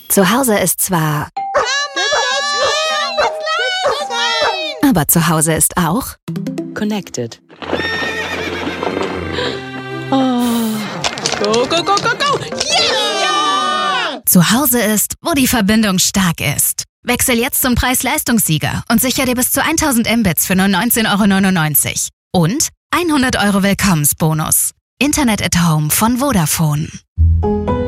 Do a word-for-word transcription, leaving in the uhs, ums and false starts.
Zu Hause ist zwar... Aber zu Hause ist auch... Connected. Oh. Go, go, go, go, go! Yeah! Zu Hause ist, wo die Verbindung stark ist. Wechsel jetzt zum Preis-Leistungssieger und sicher dir bis zu tausend Mbits für nur neunzehn Euro neunundneunzig. Und hundert Euro Willkommensbonus. Internet at Home von Vodafone.